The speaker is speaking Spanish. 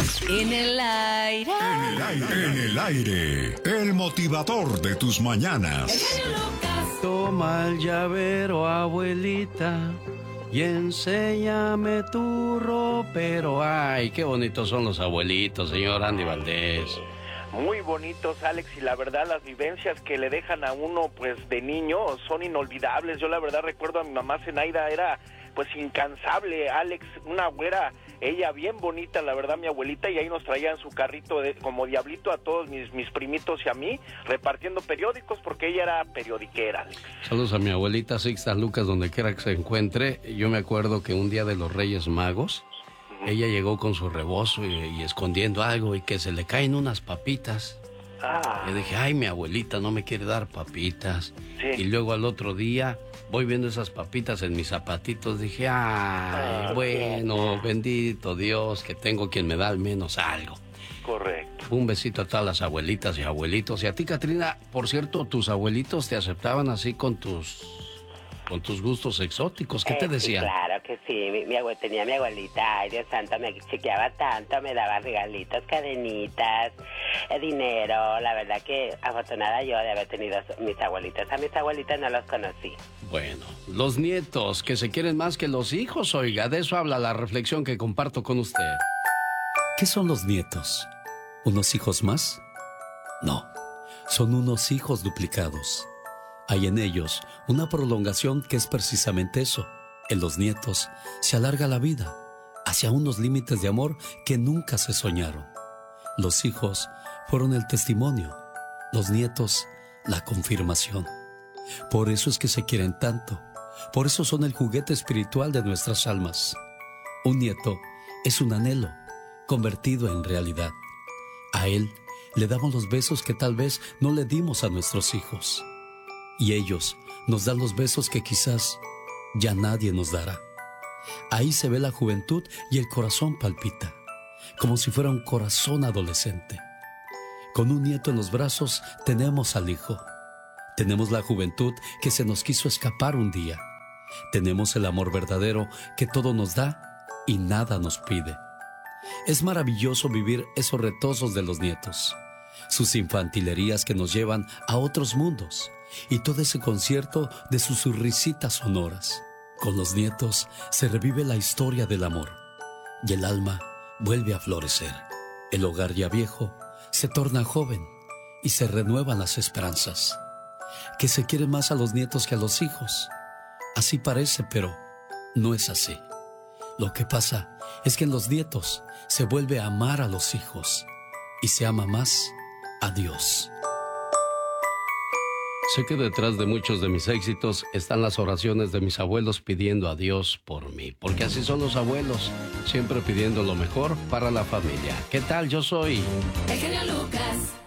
En el aire. En el aire. En el aire. El motivador de tus mañanas. Toma el llavero, abuelita, y enséñame tu ropero. Ay, qué bonitos son los abuelitos, señor Andy Valdés. Muy bonitos, Alex, y la verdad las vivencias que le dejan a uno pues de niño son inolvidables. Yo la verdad recuerdo a mi mamá Zenaida, era pues incansable, Alex, una güera, ella bien bonita, la verdad, mi abuelita, y ahí nos traía en su carrito como diablito a todos mis primitos y a mí, repartiendo periódicos, porque ella era periodiquera, Alex. Saludos a mi abuelita Sixta Lucas, donde quiera que se encuentre. Yo me acuerdo que un día de los Reyes Magos, ella llegó con su rebozo y escondiendo algo, y que se le caen unas papitas. Le dije, ay, mi abuelita no me quiere dar papitas. Sí. Y luego al otro día voy viendo esas papitas en mis zapatitos. Dije, ay, bueno, bendito Dios, que tengo quien me da al menos algo. Correcto. Un besito a todas las abuelitas y abuelitos. Y a ti, Catrina, por cierto, tus abuelitos te aceptaban así con tus gustos exóticos. ¿Qué te decían? Sí, claro que sí. Tenía mi abuelita, ay Dios santo, me chiqueaba tanto, me daba regalitos, cadenitas, dinero. La verdad que afortunada yo de haber tenido mis abuelitos. A mis abuelitas no los conocí. Bueno, los nietos que se quieren más que los hijos, oiga, de eso habla la reflexión que comparto con usted. ¿Qué son los nietos? ¿Unos hijos más? No, son unos hijos duplicados. Hay en ellos una prolongación que es precisamente eso. En los nietos se alarga la vida hacia unos límites de amor que nunca se soñaron. Los hijos fueron el testimonio, los nietos la confirmación. Por eso es que se quieren tanto, por eso son el juguete espiritual de nuestras almas. Un nieto es un anhelo convertido en realidad. A él le damos los besos que tal vez no le dimos a nuestros hijos. Y ellos nos dan los besos que quizás ya nadie nos dará. Ahí se ve la juventud y el corazón palpita, como si fuera un corazón adolescente. Con un nieto en los brazos tenemos al hijo. Tenemos la juventud que se nos quiso escapar un día. Tenemos el amor verdadero que todo nos da y nada nos pide. Es maravilloso vivir esos retozos de los nietos, sus infantilerías que nos llevan a otros mundos, y todo ese concierto de sus risitas sonoras. Con los nietos se revive la historia del amor y el alma vuelve a florecer. El hogar ya viejo se torna joven y se renuevan las esperanzas. Que se quieren más a los nietos que a los hijos. Así parece, pero no es así. Lo que pasa es que en los nietos se vuelve a amar a los hijos y se ama más a Dios. Sé que detrás de muchos de mis éxitos están las oraciones de mis abuelos pidiendo a Dios por mí, porque así son los abuelos, siempre pidiendo lo mejor para la familia. ¿Qué tal? Yo soy El genio Lucas.